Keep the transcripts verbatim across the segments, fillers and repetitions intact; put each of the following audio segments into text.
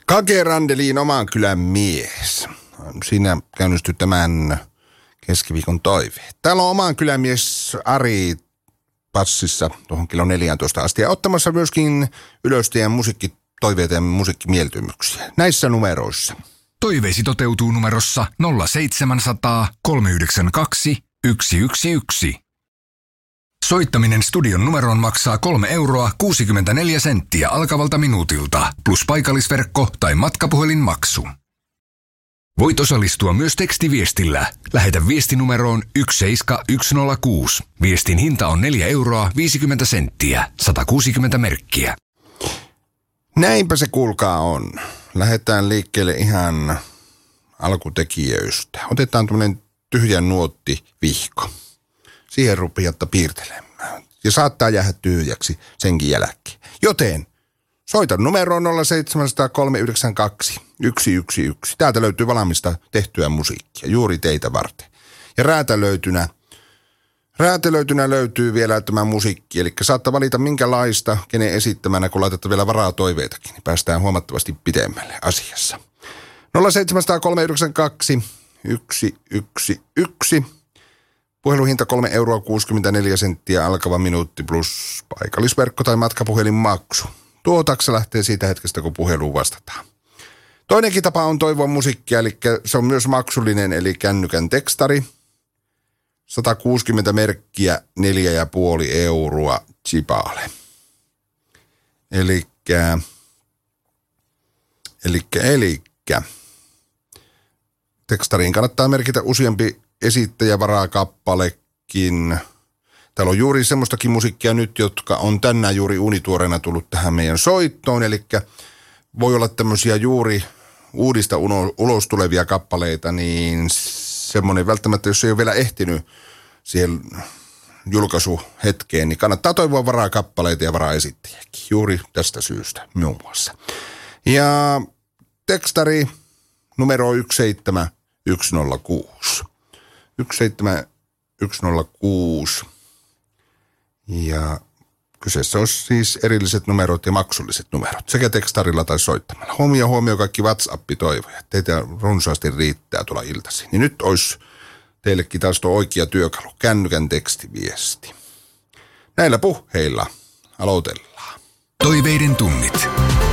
Kake Randelin Oman kylän mies. Siinä käynnistyi tämän keskiviikon toive. Täällä on Oman kylän mies Ari passissa tuohon kello neljätoista asti. Ja ottamassa myöskin ylös teidän musiikkitoiveita ja musiikkimieltymyksiä. Näissä numeroissa. Toiveisi toteutuu numerossa nolla seitsemänsataa kolmeyhdeksänkymmentäkaksi yksi yksi yksi. Soittaminen studion numeroon maksaa kolme euroa kuusikymmentäneljä senttiä alkavalta minuutilta, plus paikallisverkko tai matkapuhelinmaksu. Voit osallistua myös tekstiviestillä. Lähetä viesti numeroon yksi seitsemän yksi nolla kuusi. Viestin hinta on neljä euroa viisikymmentä senttiä, sata kuusikymmentä merkkiä. Näinpä se kuulkaa on. Lähdetään liikkeelle ihan alkutekijöistä. Otetaan tämmöinen tyhjä nuotti vihko. Siihen rupeatta piirtelemään. Ja saattaa jäädä tyhjäksi senkin jälkeen. Joten soita numeroon nolla seitsemän kolme yhdeksän kaksi yksi yksi yksi. Täältä löytyy valmista tehtyä musiikkia juuri teitä varten. Ja räätälöitynä, räätälöitynä löytyy vielä tämä musiikki. Eli saattaa valita minkälaista, kenen esittämänä, kun laitatte vielä varaa toiveitakin. Niin päästään huomattavasti pidemmälle asiassa. nolla seitsemän kolme yhdeksän kaksi yksi yksi yksi. Puheluhinta kolme euroa kuusikymmentäneljä senttiä alkava minuutti plus paikallisverkko tai matkapuhelinmaksu. Tuo taksa lähtee siitä hetkestä, kun puheluun vastataan. Toinenkin tapa on toivoa musiikkia, eli se on myös maksullinen, eli kännykän tekstari. sata kuusikymmentä merkkiä, neljä ja puoli euroa chipaale. Elikkä, elikkä, elikkä. Tekstariin kannattaa merkitä useampi esittäjävarakappalekin. Täällä on juuri semmoistakin musiikkia nyt, jotka on tänään juuri unituoreena tullut tähän meidän soittoon. Eli voi olla tämmöisiä juuri uudista ulos tulevia kappaleita, niin semmoinen välttämättä, jos ei ole vielä ehtinyt siihen julkaisuhetkeen, niin kannattaa toivoa varakappaleita ja varaesittäjäkin. Juuri tästä syystä muun muassa. Ja tekstari numero yksi seitsemän yksi nolla kuusi. yksi seitsemän yksi nolla kuusi. Ja kyseessä on siis erilliset numerot ja maksulliset numerot, sekä tekstarilla tai soittamalla. Huomio, huomio kaikki WhatsApp-toivojat. Teitä runsaasti riittää tuolla iltaisin. Niin nyt olisi teillekin taas tuo oikea työkalu, kännykän tekstiviesti. Näillä puheilla aloitellaan. Toiveiden tunnit.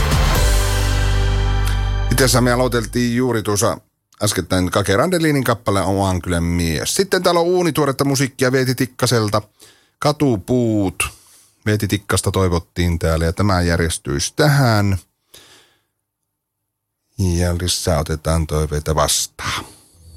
Itse asiassa me aloiteltiin juuri tuossa äskettäin Kake Randelinin kappale Oman kylän mies. Sitten täällä on uunituoretta musiikkia Veeti Tikkaselta. Katupuut. Veeti Tikkasta toivottiin täällä ja tämä järjestyisi tähän. Ja lisää otetaan toiveita vastaan.